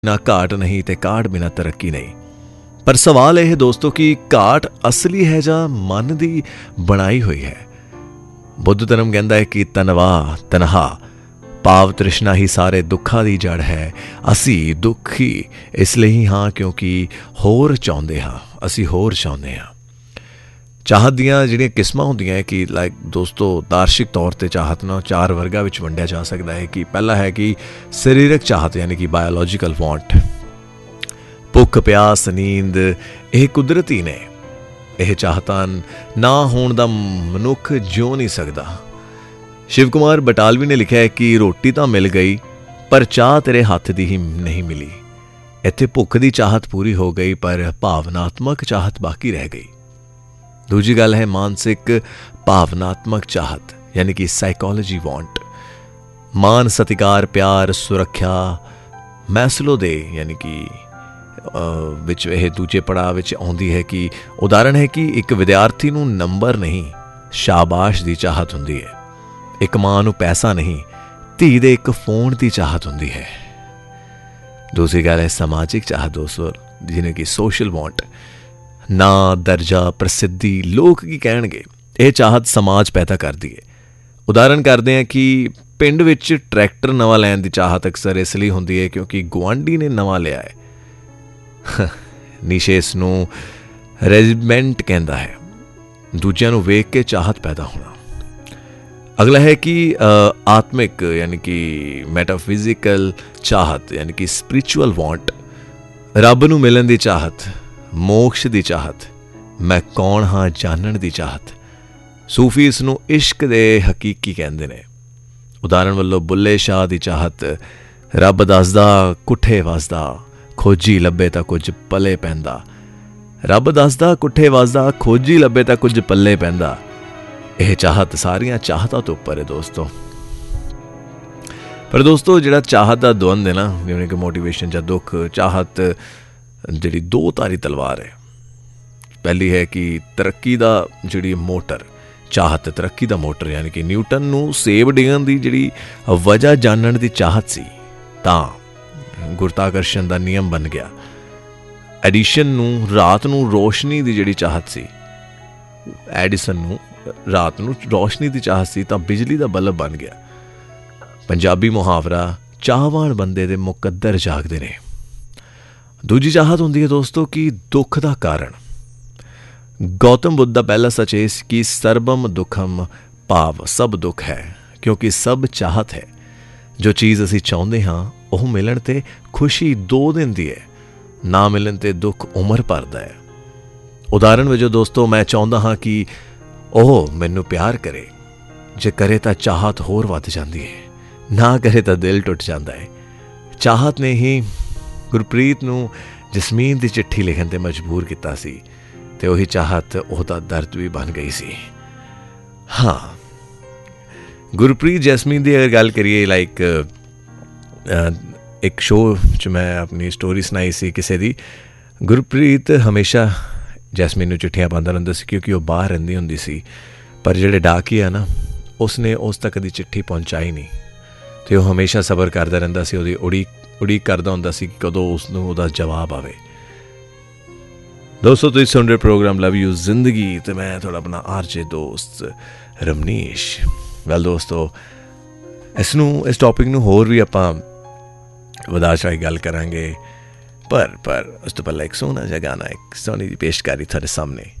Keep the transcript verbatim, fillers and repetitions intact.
ना घाट नहीं ते घाट बिना तरक्की नहीं। पर सवाल यह दोस्तों कि घाट असली है जां मन दी बनाई हुई है। बुद्ध धर्म कहता है कि तनवा तनहा भाव तृष्णा ही सारे दुखा दी जड़ है। असी दुखी इसलिए ही हाँ क्योंकि होर चाहुंदे हाँ, असी होर चाहुंदे हाँ। चाहत दियां जिहड़ियां किस्मां हुंदियां है कि लाइक दोस्तों दार्शिक तौर पर चाहत ना चार वर्गां विच वंडिया जा सकता है। कि पहला है कि सरीरक चाहत यानी कि बायोलॉजिकल वांट, भुख प्यास नींद यह कुदरती ने। यह चाहतां ना होण दा मनुख जिउ नहीं सकता। शिव कुमार बटालवी ने लिखा है कि रोटी तो मिल गई पर चाह तेरे हाथ दी ही नहीं मिली। इत्थे भुख दी चाहत पूरी हो गई पर भावनात्मक चाहत बाकी रह गई। दूजी गल है मानसिक भावनात्मक चाहत यानी कि साइकोलॉजी वांट। मान सतिकार प्यार सुरक्षा मैसलो दे यानी कि विच यह दूजे पड़ाव विच आउंदी है। कि उदाहरण है कि एक विद्यार्थी नूं नंबर नहीं शाबाश दी चाहत हुंदी है। एक मां नूं पैसा नहीं धी दे एक फोन की चाहत हुंदी है। दूसरी गल है समाजिक चाहत दोस्तों जिन्हें कि सोशल वांट। ना दर्जा प्रसिद्धि लोग की कहणगे यह चाहत समाज पैदा करती है। उदाहरण करते हैं कि पिंड विच ट्रैक्टर नवा लैण की चाहत अक्सर इसलिए होंदी है क्योंकि गुआंढी ने नवा लिया है। नीशे इस नूं रेजिमेंट कहता है, दूजियां नूं वेख के चाहत पैदा होना। अगला है कि आत्मिक यानी कि मैटाफिजिकल चाहत यानी कि स्पिरिचुअल वांट। रब नूं मिलन की चाहत, मोक्ष की चाहत, मैं कौन हाँ जानन की चाहत। सूफी इस नूं इश्क दे हकीकी कहंदे ने। उदाहरण वल्लों बुल्ले शाह की चाहत, रब दसदा कुठे वसदा खोजी लभे तां कुछ पले पैंदा। रब दसदा कुठे वसदा खोजी लभे तां कुछ पल्ले पैंदा। यह चाहत सारियां चाहतां तो उपर है दोस्तों। पर दोस्तों जिहड़ा चाहत दा द्वंद है ना जिवें कि मोटिवेशन या दुख, चाहत जिहड़ी दो धारी तलवार है। पहली है कि तरक्की दा जिहड़ी मोटर, चाहत तरक्की दा मोटर यानी कि न्यूटन नूं सेब डिगण दी जिहड़ी वजह जानण दी चाहत सी तां गुरुत्वाकर्षण दा नियम बन गया। एडिशन नूं रात नूं रोशनी दी जिहड़ी चाहत सी, एडिसन नूं रात नूं रोशनी दी चाहत सी तां बिजली दा बल्ब बन गया। पंजाबी मुहावरा चाहवान बंदे दे मुकद्दर जागदे ने। दूजी चाहत होंदी है दोस्तों कि दुख का कारण। गौतम बुद्ध का पहला सच है कि सर्वम दुखम भाव सब दुख है क्योंकि सब चाहत है। जो चीज़ असी चाहते हाँ वह मिलन ते खुशी दो दिन दी है, ना मिलन ते दुख उम्र भर दा है। उदाहरण वजों दोस्तों मैं चाहता हाँ कि ओह मैनू प्यार करे, जे करे तो चाहत होर वध जाती है, ना करे तो दिल टुट जाता है। चाहत ने ही गुरप्रीत नूं जसमीन की चिट्ठी लिखण ते मजबूर किया सी ते उही चाहत उहदा दर्द भी बन गई सी। हाँ गुरप्रीत जैसमीन की अगर गल करिए लाइक एक शो च मैं अपनी स्टोरी सुनाई सी किसी दी। गुरप्रीत हमेशा जैसमीन नूं चिट्ठियां पांदा रहिंदा सी क्योंकि वह बाहर रहिंदी हुंदी सी। पर जिहड़े डाकी है ना उसने उस तक कदी चिट्ठी पहुँचाई नहीं ते वह हमेशा सबर करदा रहिंदा सी, उहदी उड़ीक उड़ीक करदा हुंदा सी कि कदों उसनूं उहदा जवाब आवे। दोस्तों तुसीं सुण रहे प्रोग्राम लव यू जिंदगी ते मैं थोड़ा अपना आरजे दोस्त रमनीश। वैल दोस्तों इसनूं इस टॉपिक नूं होर भी आपां वधा चढ़ा के गल करांगे पर पर उस तो पहले एक सोहना जिहा गाना एक सोहनी दी पेशकारी थोड़े सामने।